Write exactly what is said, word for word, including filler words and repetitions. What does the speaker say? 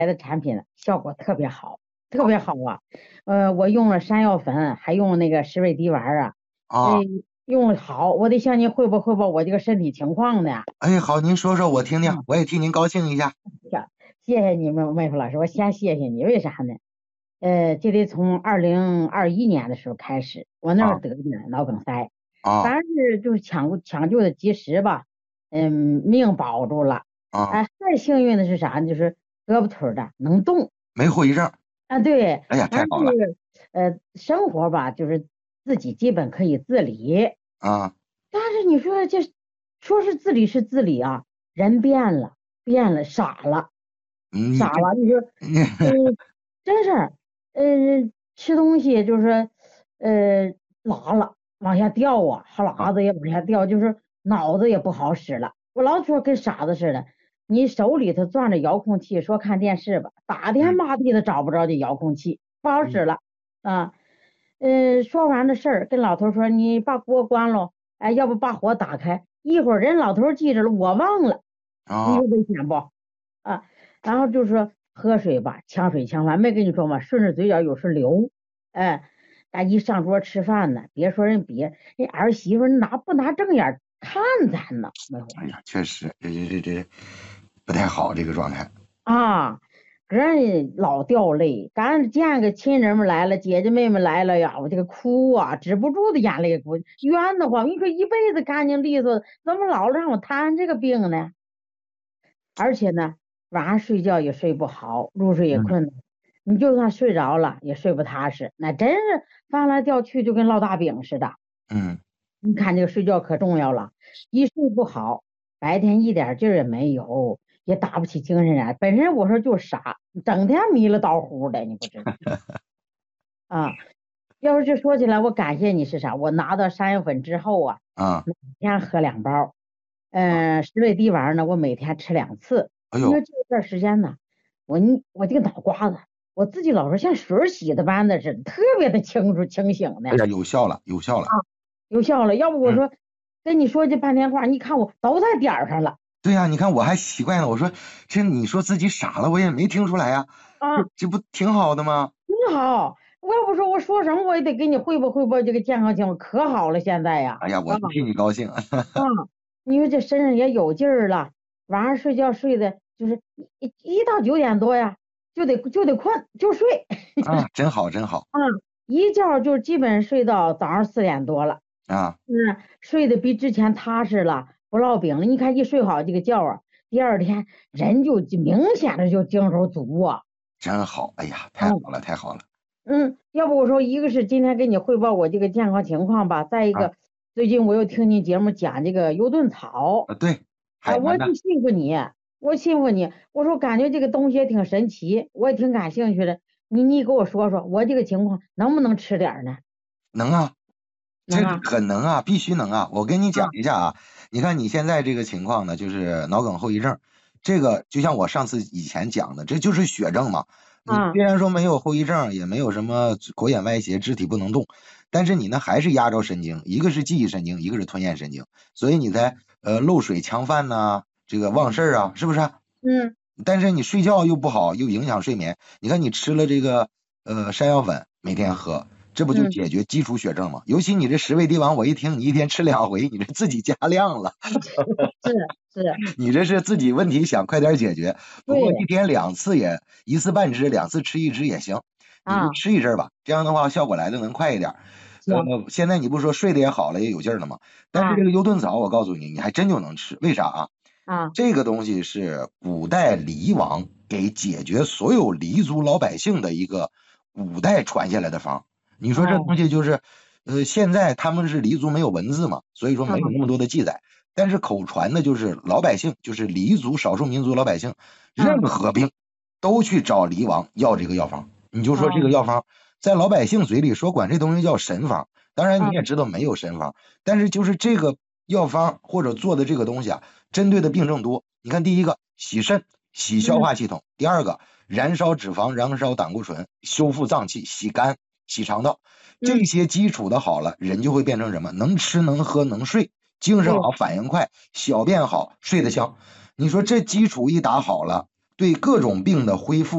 的产品效果特别好，特别好啊。呃，我用了山药粉，还用那个十味滴丸啊，哎， 啊。 用了好，我得向您汇报汇报我这个身体情况呢。 哎，好，您说说我听听， 嗯， 我也替您高兴一下。 行，谢谢你们，魏峰老师，我先谢谢你，为啥呢？呃，这得从二零二一年的时候开始，我那儿啊得的脑梗塞， 啊反正是就是抢抢救的及时吧，嗯，命保住了。 啊， 哎，太幸运的是啥呢？就是胳膊腿儿的能动没后遗症。 啊，对， 哎呀，太反正好了。 是呃，生活吧，就是自己基本可以自理。 啊。 但是你说这说是自理是自理啊，人变了，变了，傻了。 你这。 傻了，你说，嗯，真是，嗯，吃东西就是，呃，拉了，往下掉啊，哈啊喇子也往下掉，就是脑子也不好使了。我老说跟傻子似的，你手里头攥着遥控器，说看电视吧，打天嗯骂地的找不着这遥控器，不好使嗯了啊。嗯，说完这事儿，跟老头说你把锅关了，哎，要不把火打开，一会儿人老头记着了，我忘了，你啊。 说危险不？啊。然后就是说喝水吧，强水强饭，没跟你说吗？顺着嘴角有时流，哎，咱一上桌吃饭呢，别说人别人儿媳妇拿不拿正眼看咱呢？没有哎呀，确实，这这这这不太好，这个状态。 啊，个人老掉泪，刚见个亲人们来了，姐姐妹妹来了呀，我这个哭啊，止不住的眼泪哭，冤得慌。你说一辈子干净利索，怎么老让我摊这个病呢？而且呢，晚上睡觉也睡不好，入睡也嗯困难。你就算睡着了，也睡不踏实，那真是翻来掉去就跟烙大饼似的。 嗯。 你看这个睡觉可重要了，一睡不好，白天一点劲儿也没有，也打不起精神来。本身我说就傻，整天迷了叨呼的，你不知道啊。要是这说起来，我感谢你是啥？我拿到山药粉之后啊， 啊。 每天喝两包，嗯、十味地丸呢，我每天吃两次。 哎呦。 因为这段时间呢，我你我这个脑瓜子，我自己老说像水洗的般的似的，特别的清楚清醒的哎呀，有效了，有效了。 啊，有效了。要不我嗯。 说跟你说这半天话，你看我都在点儿上了对呀，你看我还奇怪呢，我说这你说自己傻了，我也没听出来呀，这啊， 这不挺好的吗？ 真好。我要不说我说什么，我也得给你汇报汇报这个健康情况，可好了现在呀。 哎呀， 啊我是替你高兴。 啊，你说这身上也有劲儿了，晚上睡觉睡的就是一一到九点多呀，就得就得困就睡。 啊，真好，真好。 啊，一觉就基本睡到早上四点多了， 啊， 嗯，睡得比之前踏实了，不落饼了。你看一睡好这个觉啊，第二天人就就明显的就精神足啊。 真好。哎呀，太嗯好了，太好了。 嗯，要不我说一个是今天给你汇报我这个健康情况吧，再一啊个最近我又听你节目讲这个油炖草。 啊，对， 啊， 海南的。 我就信服你，我信服你。我说感觉这个东西也挺神奇，我也挺感兴趣的。你你给我说说，我这个情况能不能吃点儿呢？ 能啊，这个能啊。 可能啊，必须能啊。我跟你讲啊。 一下啊，你看你现在这个情况呢，就是脑梗后遗症，这个就像我上次以前讲的，这就是血症嘛。你啊。 虽然说没有后遗症，也没有什么口眼歪斜、肢体不能动，但是你呢还是压着神经，一个是记忆神经，一个是吞咽神经，所以你才呃漏水呛饭呐、这个忘事儿啊，是不是？ 嗯。 但是你睡觉又不好，又影响睡眠。你看你吃了这个呃山药粉，每天喝，这不就嗯。 解决基础血症吗？尤其你这十味地丸，我一听你一天吃两回，你这自己加量了。 是是。 你这是自己问题想快点解决。不过一对。 天两次也一次半支，两次吃一支也行，你就啊。 吃一阵吧，这样的话效果来的能快一点。呃， 行。 现在你不是说睡得也好了，也有劲儿了吗？但是这啊。 个油炖枣，我告诉你，你还真就能吃。为啥啊？ 啊。 这个东西是古代黎王给解决所有黎族老百姓的一个五代传下来的方。你说这哦。 东西就是，呃，现在他们是黎族没有文字嘛，所以说没有啊。 那么多的记载。但是口传的就是老百姓，就是黎族少数民族老百姓， 啊。 任何病都去找黎王要这个药方。你就说这个哦。 药方在老百姓嘴里说管这东西叫神方，当然你啊。 也知道没有神方，但是就是这个药方或者做的这个东西啊，针对的病症多。你看第一个洗肾洗消嗯。 化系统，第二个燃烧脂肪燃烧胆固醇修复脏器洗肝洗肠道，这嗯。 些基础的好了，人就会变成什么？能吃能喝能睡，精神对。 好反应快，小便好睡得香。你说这基础一打好了，对各种病的恢复